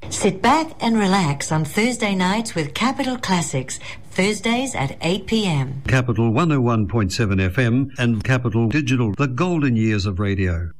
Sit back and relax on Thursday nights with Capital Classics, Thursdays at 8 p.m. Capital 101.7 FM and Capital Digital, the golden years of radio.